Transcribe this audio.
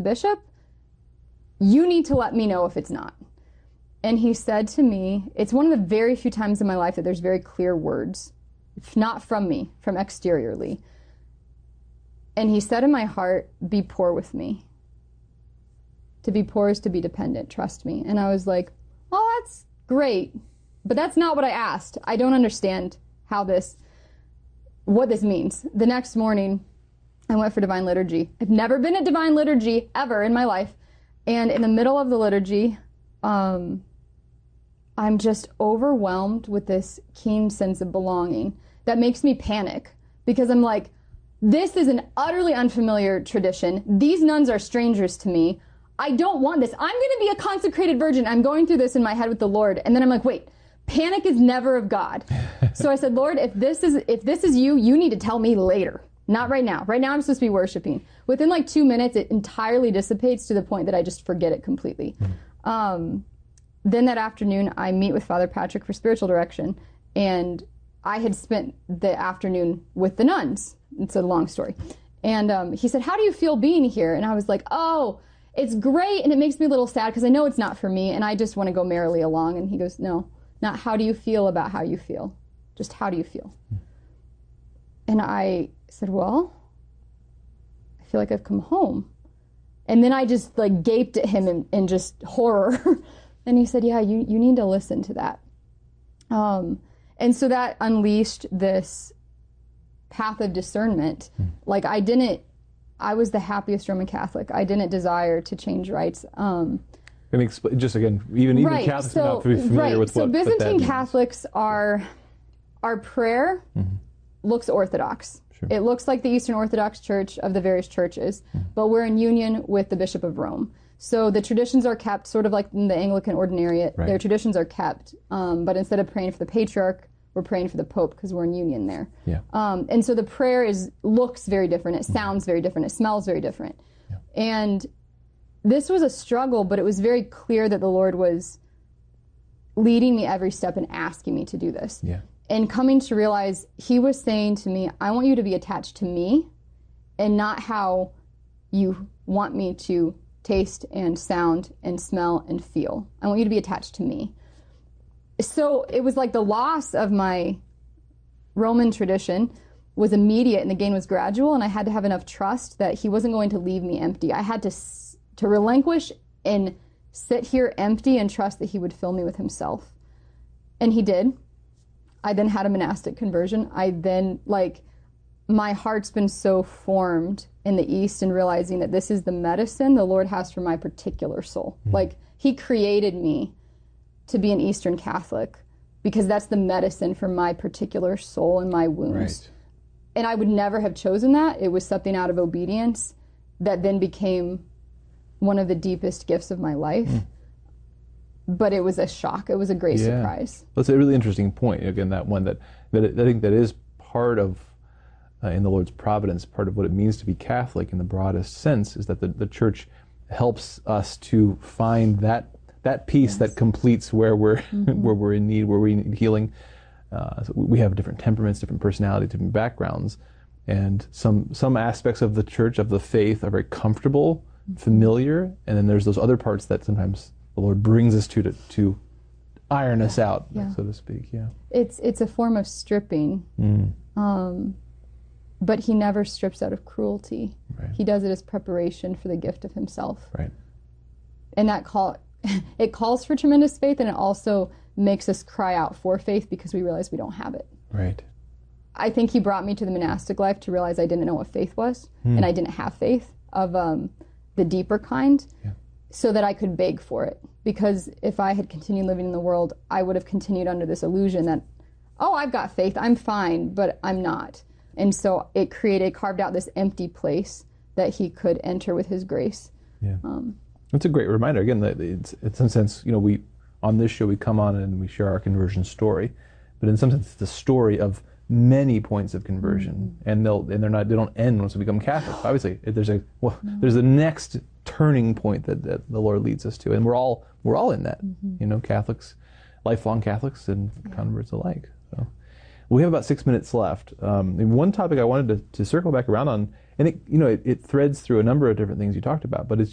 bishop, you need to let me know if it's not. And he said to me, it's one of the very few times in my life that there's very clear words, not from me, from exteriorly. And he said in my heart, be poor with me. To be poor is to be dependent, trust me. And I was like, oh, that's great, but that's not what I asked. I don't understand what this means. The next morning, I went for Divine Liturgy. I've never been at Divine Liturgy ever in my life. And in the middle of the liturgy, I'm just overwhelmed with this keen sense of belonging that makes me panic, because I'm like, this is an utterly unfamiliar tradition. These nuns are strangers to me. I don't want this. I'm going to be a consecrated virgin. I'm going through this in my head with the Lord. And then I'm like, wait, panic is never of God. So I said, Lord, if this is you, you need to tell me later. Not right now. Right now I'm supposed to be worshiping. Within like 2 minutes, it entirely dissipates to the point that I just forget it completely. Then that afternoon, I meet with Father Patrick for spiritual direction. And I had spent the afternoon with the nuns. It's a long story. And he said, how do you feel being here? And I was like, oh, it's great. And it makes me a little sad because I know it's not for me. And I just want to go merrily along. And he goes, no, not how do you feel about how you feel. Just how do you feel? And I said, well, I feel like I've come home. And then I just like gaped at him in just horror. And he said, yeah, you need to listen to that. And so that unleashed this path of discernment. Like I was the happiest Roman Catholic. I didn't desire to change rites. Just again, even right. Catholics are not familiar with what Byzantine that means. Catholics our prayer looks Orthodox. Sure. It looks like the Eastern Orthodox Church of the various churches, but we're in union with the Bishop of Rome. So the traditions are kept, sort of like in the Anglican Ordinariate. Right. Their traditions are kept, but instead of praying for the Patriarch, we're praying for the Pope because we're in union there. Yeah. And so the prayer looks very different. It sounds very different. It smells very different. Yeah. And this was a struggle, but it was very clear that the Lord was leading me every step and asking me to do this. Yeah. And coming to realize he was saying to me, I want you to be attached to me and not how you want me to taste and sound and smell and feel. I want you to be attached to me. So it was like the loss of my Roman tradition was immediate and the gain was gradual, and I had to have enough trust that he wasn't going to leave me empty. I had to relinquish and sit here empty and trust that he would fill me with himself. And he did. I then had a monastic conversion. My heart's been so formed in the East in realizing that this is the medicine the Lord has for my particular soul. Like, he created me to be an Eastern Catholic because that's the medicine for my particular soul and my wounds. Right. And I would never have chosen that. It was something out of obedience that then became one of the deepest gifts of my life. But it was a shock. It was a great surprise. That's a really interesting point. Again, that one that I think that is part of, in the Lord's providence, part of what it means to be Catholic in the broadest sense is that the Church helps us to find that piece that completes where we're where we're in need, where we need healing. So we have different temperaments, different personalities, different backgrounds, and some aspects of the Church, of the faith, are very comfortable, familiar, and then there's those other parts that sometimes the Lord brings us to iron us out, so to speak. Yeah, it's a form of stripping, but he never strips out of cruelty. Right. He does it as preparation for the gift of himself. Right, and that it calls for tremendous faith, and it also makes us cry out for faith because we realize we don't have it. Right. I think he brought me to the monastic life to realize I didn't know what faith was, and I didn't have faith of the deeper kind, so that I could beg for it. Because if I had continued living in the world, I would have continued under this illusion that, oh, I've got faith, I'm fine, but I'm not. And so it carved out this empty place that he could enter with his grace. Yeah. It's a great reminder, again, that it's, in some sense, we on this show we come on and we share our conversion story, but in some sense it's the story of many points of conversion, and they don't end once we become Catholic. Obviously, there's the next turning point that the Lord leads us to, and we're all in that. Catholics, lifelong Catholics, and converts alike. So we have about 6 minutes left. And one topic I wanted to circle back around on, and it threads through a number of different things you talked about, but it's